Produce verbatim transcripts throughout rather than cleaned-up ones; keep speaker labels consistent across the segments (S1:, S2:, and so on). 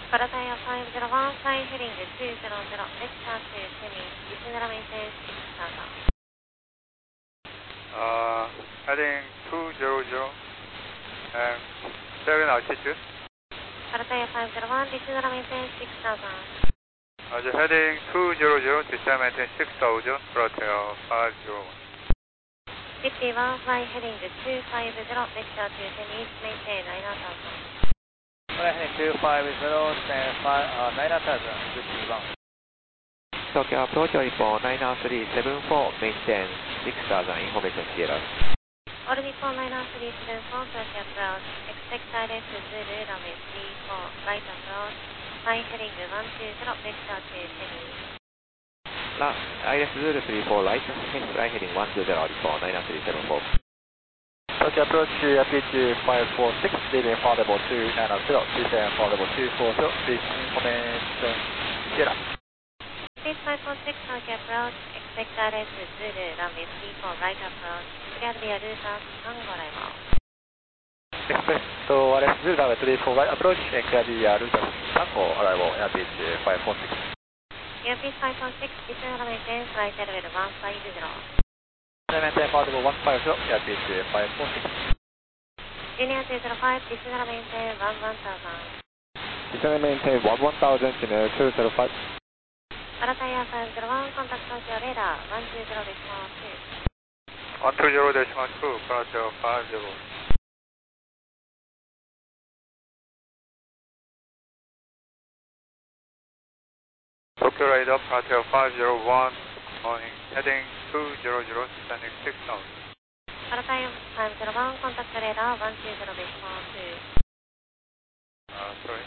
S1: Carter five zero one, flying heading two zero zero, vector to Semi, descend maintain six thousand.
S2: Uh, heading two zero zero and seven altitude.
S1: Carter five zero one, descend maintain six thousand.
S2: Uh, the heading two zero zero, descend maintain six thousand, Carter five zero one.
S1: fifty-one, flying heading two five zero, vector to Semi, maintain nine thousand.
S3: Flying heading two five zero, stand five, uh, nine thousand, fifty-one.
S4: Tokyo approach for nine three seven four, maintain six thousand, information Sierra.
S1: All Nippon nine three seven four, Tokyo approach, expect direct to Zulu, runway three four, right approach, flying heading one two zero, vector to Semi.
S4: I S Zulu three four right, flying heading one two zero for nine three seven four.
S3: Tokyo approach, pitch five four six, leaving for level two nine zero, descend for level two four zero, please information Sierra.
S1: Pitch five four six, Tokyo approach, expect direct to Zulu, runway three four, right approach, clear via routers, Tango arrival.
S3: Expect to R S Zulu, runway three four, right approach, and clear via routers, Tango arrival, air pitch five four six.
S1: Air pitch five four six, descend maintain flight level one five zero.
S3: Maintain flight level one five zero, air pitch five four six.
S1: Junior two zero five, descend maintain one one thousand.
S3: Descend maintain one one thousand, Junior two zero five.
S1: Carter five zero one, contact Tokyo radar, one two zero decimal two.
S2: one two zero decimal two, Carter five zero. Tokyo radar, Carter five zero one, morning, heading two zero zero, descending six thousand.
S1: Carter five zero one, contact radar, one two zero decimal two.
S2: Uh, sorry.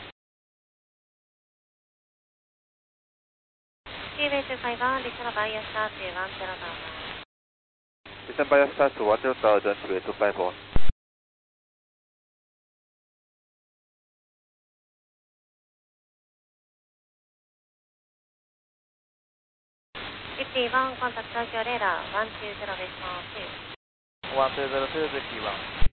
S1: Seaway two five one, descend via start to one zero thousand.
S4: Descend via start to one zero thousand to two five one.
S1: fifty-one, contact Tokyo radar, one two zero decimal two.
S3: one two zero two, fifty-one.